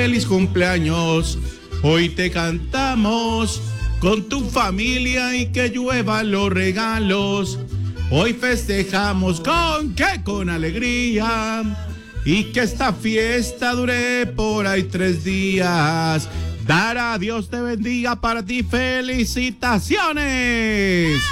Feliz cumpleaños, hoy te cantamos con tu familia y que lluevan los regalos. Hoy festejamos con alegría y que esta fiesta dure por ahí 3 días. Dara, Dios te bendiga para ti, felicitaciones.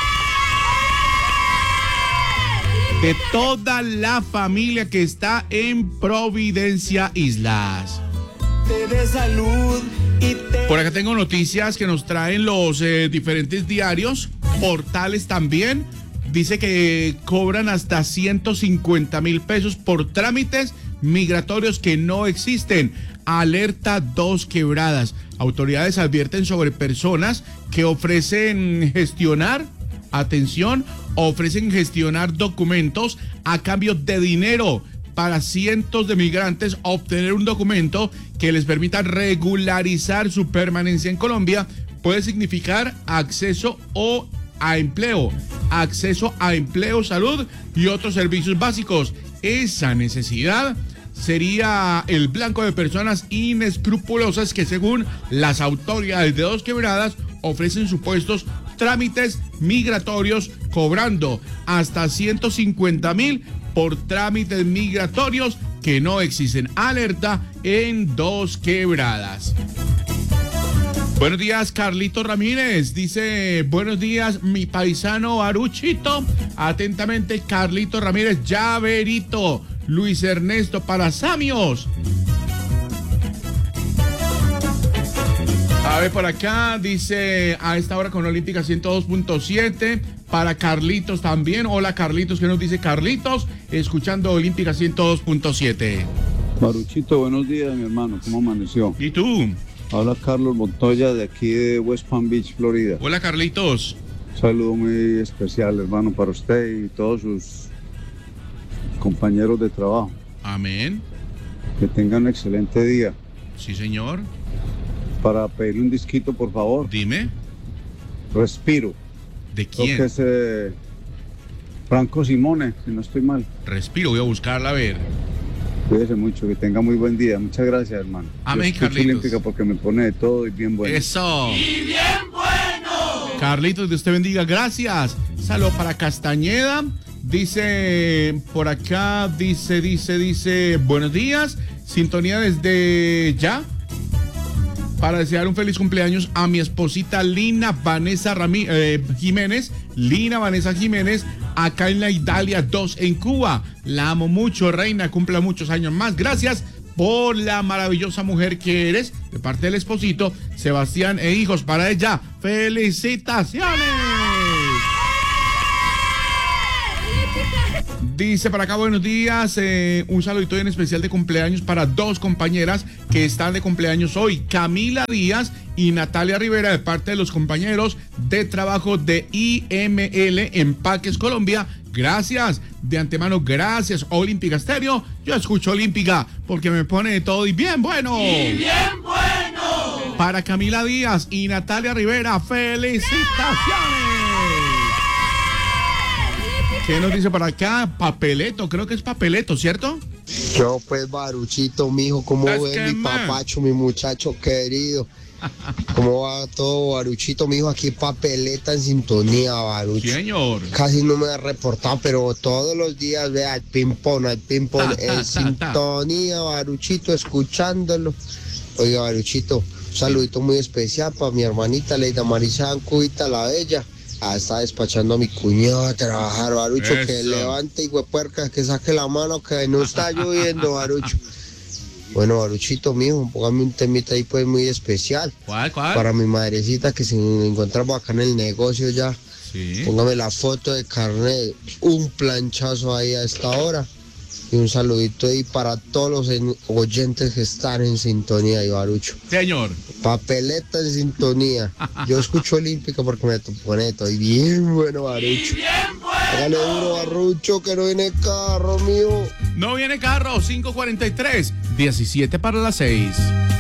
De toda la familia que está en Providencia Islas. De salud y Por acá tengo noticias que nos traen los diferentes diarios, portales también. Dice que cobran hasta 150,000 pesos por trámites migratorios que no existen. Alerta 2 Quebradas. Autoridades advierten sobre personas que ofrecen gestionar documentos a cambio de dinero para cientos de migrantes obtener un documento que les permita regularizar su permanencia en Colombia. Puede significar acceso a empleo, salud y otros servicios básicos. Esa necesidad sería el blanco de personas inescrupulosas que, según las autoridades de 2 Quebradas, ofrecen supuestos trámites migratorios cobrando hasta 150,000 por trámites migratorios que no existen. Alerta en 2 Quebradas. Buenos días, Carlito Ramírez. Dice, buenos días, mi paisano Aruchito. Atentamente, Carlito Ramírez, llaverito. Luis Ernesto para Samios. A ver, por acá dice, a esta hora con Olímpica 102.7, para Carlitos también. Hola, Carlitos, ¿qué nos dice Carlitos? Escuchando Olímpica 102.7. Maruchito, buenos días, mi hermano, ¿cómo amaneció? ¿Y tú? Habla Carlos Montoya de aquí de West Palm Beach, Florida. Hola, Carlitos. Un saludo muy especial, hermano, para usted y todos sus compañeros de trabajo. Amén. Que tengan un excelente día. Sí, señor. Para pedirle un disquito, por favor. Dime. Respiro. ¿De quién? Creo que es Franco Simone, si no estoy mal. Respiro, voy a buscarla a ver. Cuídese mucho, que tenga muy buen día. Muchas gracias, hermano. Amén, Carlitos. Carlitos. Olímpica porque me pone de todo y bien bueno. Eso. bien bueno. Carlitos, Dios te bendiga, gracias. Saludos para Castañeda. Dice, por acá, dice, buenos días. Sintonía desde ya. Para desear un feliz cumpleaños a mi esposita Lina Vanessa Jiménez. Lina Vanessa Jiménez, acá en la Italia 2 en Cuba. La amo mucho, reina, cumpla muchos años más. Gracias por la maravillosa mujer que eres. De parte del esposito, Sebastián e hijos para ella. ¡Felicitaciones! Dice para acá, buenos días, un saludito en especial de cumpleaños para 2 compañeras que están de cumpleaños hoy, Camila Díaz y Natalia Rivera, de parte de los compañeros de trabajo de IML Empaques Colombia. Gracias, de antemano, gracias, Olímpica Estéreo. Yo escucho Olímpica porque me pone de todo y bien bueno. Y bien bueno. Para Camila Díaz y Natalia Rivera, felicitaciones. ¿Qué nos dice por acá? Papeleto, creo que es Papeleto, ¿cierto? Yo pues, Baruchito, mijo, ¿cómo ve mi papacho, mi muchacho querido? ¿Cómo va todo, Baruchito, mijo? Aquí Papeleta en sintonía, Barucho. Señor. Casi no me ha reportado, pero todos los días, vea, el ping-pong en sintonía, Baruchito, escuchándolo. Oiga, Baruchito, un saludito muy especial para mi hermanita Leida Marisa Cubita la Bella. Está despachando a mi cuñado a trabajar, Barucho. Eso. Que levante, hijuepuerca, que saque la mano, que no está lloviendo, Barucho. Bueno, Baruchito, mijo, póngame un temita ahí pues muy especial. ¿Cuál? Para mi madrecita que se encontramos acá en el negocio ya. Sí. Póngame la foto de carnet, un planchazo ahí a esta hora. Y un saludito ahí para todos los oyentes que están en sintonía, Barucho. Señor. Papeleta en sintonía. Yo escucho Olímpica porque me pone todo. Y bien bueno, Barucho. Bien bueno. Hágale duro, Barucho, que no viene carro, mío. No viene carro, 5:43, 17 para las 6.